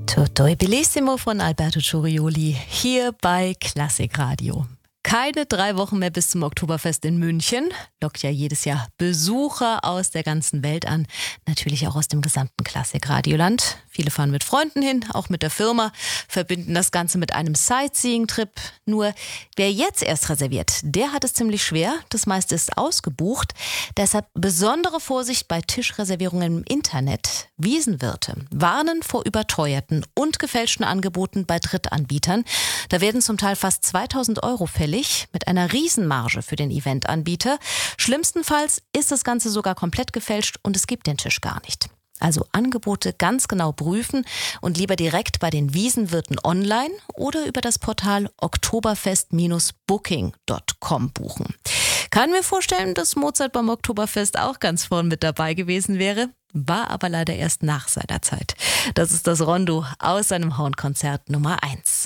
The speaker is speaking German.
Tutto bellissimo von Alberto Ciorioli hier bei Klassikradio. Keine 3 Wochen mehr bis zum Oktoberfest in München. Lockt ja jedes Jahr Besucher aus der ganzen Welt an. Natürlich auch aus dem gesamten Klassikradioland. Viele fahren mit Freunden hin, auch mit der Firma, verbinden das Ganze mit einem Sightseeing-Trip. Nur wer jetzt erst reserviert, der hat es ziemlich schwer. Das meiste ist ausgebucht. Deshalb besondere Vorsicht bei Tischreservierungen im Internet. Wiesenwirte warnen vor überteuerten und gefälschten Angeboten bei Drittanbietern. Da werden zum Teil fast 2.000 € fällig, mit einer Riesenmarge für den Eventanbieter. Schlimmstenfalls ist das Ganze sogar komplett gefälscht und es gibt den Tisch gar nicht. Also Angebote ganz genau prüfen und lieber direkt bei den Wiesenwirten online oder über das Portal oktoberfest-booking.com buchen. Kann mir vorstellen, dass Mozart beim Oktoberfest auch ganz vorn mit dabei gewesen wäre, war aber leider erst nach seiner Zeit. Das ist das Rondo aus seinem Hornkonzert Nummer 1.